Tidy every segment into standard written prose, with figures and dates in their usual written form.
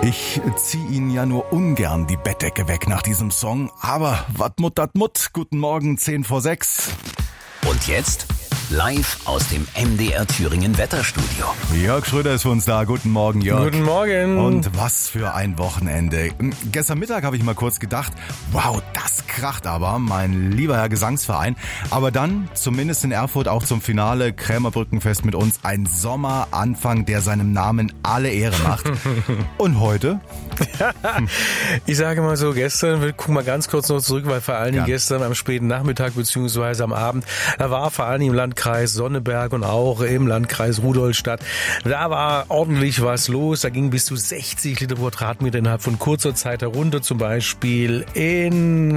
Ich zieh Ihnen ja nur ungern die Bettdecke weg nach diesem Song, aber wat Mut dat Mut. Guten Morgen, 5:10. Und jetzt live aus dem MDR Thüringen Wetterstudio. Jörg Schröder ist für uns da. Guten Morgen, Jörg. Guten Morgen. Und was für ein Wochenende. Gestern Mittag habe ich mal kurz gedacht, wow, das kracht aber, mein lieber Herr Gesangsverein. Aber dann, zumindest in Erfurt, auch zum Finale Krämerbrückenfest mit uns, ein Sommeranfang, der seinem Namen alle Ehre macht. Und heute? Ich sage mal so, gestern, wir gucken mal ganz kurz noch zurück, weil vor allen Dingen gestern am späten Nachmittag beziehungsweise am Abend, da war vor allen Dingen im Landkreis Sonneberg und auch im Landkreis Rudolstadt, da war ordentlich was los, da ging bis zu 60 Liter pro Quadratmeter innerhalb von kurzer Zeit herunter, zum Beispiel in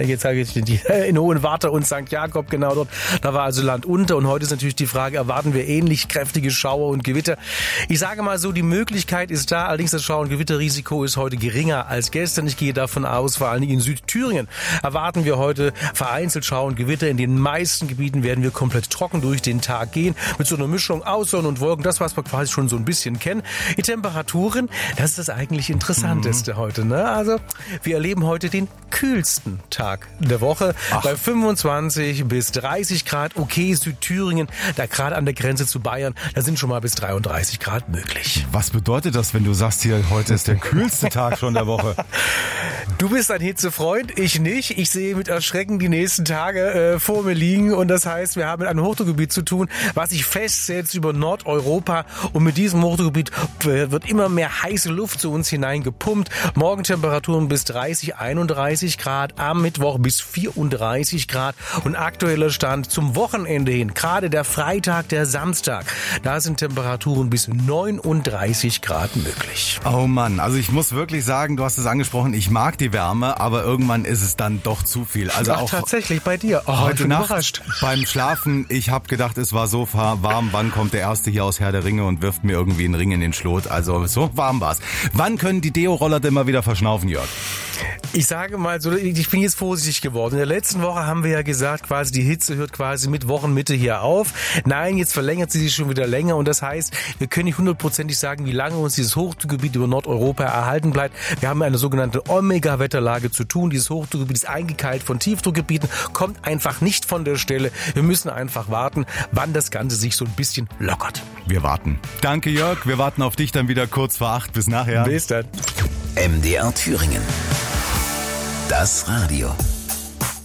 Hohenwarte und St. Jakob, genau dort, da war also Land unter und heute ist natürlich die Frage, erwarten wir ähnlich kräftige Schauer und Gewitter? Ich sage mal so, die Möglichkeit ist da, allerdings das Schauer- und Gewitterrisiko ist heute geringer als gestern. Ich gehe davon aus, vor allen Dingen in Südthüringen erwarten wir heute vereinzelt Schauer und Gewitter. In den meisten Gebieten werden wir komplett trocken durch den Tag gehen, mit so einer Mischung aus Sonne und Wolken, das, was wir quasi schon so ein bisschen kennen. Die Temperaturen, das ist das eigentlich Interessanteste heute, ne? Also, wir erleben heute den kühlsten Tag der Woche bei 25 bis 30 Grad. Okay, Südthüringen, da gerade an der Grenze zu Bayern, da sind schon mal bis 33 Grad möglich. Was bedeutet das, wenn du sagst, hier heute ist der kühlste Tag schon der Woche? Du bist ein Hitzefreund, ich nicht. Ich sehe mit Erschrecken die nächsten Tage vor mir liegen und das heißt, wir haben mit einem Hochdruckgebiet zu tun, was sich festsetzt über Nordeuropa und mit diesem Hochdruckgebiet wird immer mehr heiße Luft zu uns hineingepumpt. Morgentemperaturen bis 30, 31 Grad, am Mittwoch bis 34 Grad und aktueller Stand zum Wochenende hin, gerade der Freitag, der Samstag, da sind Temperaturen bis 39 Grad möglich. Oh Mann, also ich muss wirklich sagen, du hast es angesprochen, ich mag die Wärme, aber irgendwann ist es dann doch zu viel. Also auch tatsächlich bei dir. Heute Nacht beim Schlafen, ich habe gedacht, es war so warm, wann kommt der Erste hier aus Herr der Ringe und wirft mir irgendwie einen Ring in den Schlot. Also so warm war's. Wann können die Deo-Roller denn mal wieder verschnaufen, Jörg? Ich sage mal so, ich bin jetzt vorsichtig geworden. In der letzten Woche haben wir ja gesagt, quasi die Hitze hört quasi mit Wochenmitte hier auf. Nein, jetzt verlängert sie sich schon wieder länger und das heißt, wir können nicht hundertprozentig sagen, wie lange uns dieses Hochdruckgebiet über Nordeuropa erhalten bleibt. Wir haben eine sogenannte Omega-Wetterlage zu tun. Dieses Hochdruckgebiet ist eingekeilt von Tiefdruckgebieten, kommt einfach nicht von der Stelle. Wir müssen einfach warten, wann das Ganze sich so ein bisschen lockert. Wir warten. Danke, Jörg. Wir warten auf dich dann wieder kurz vor 8. Bis nachher. Bis dann. MDR Thüringen. Das Radio.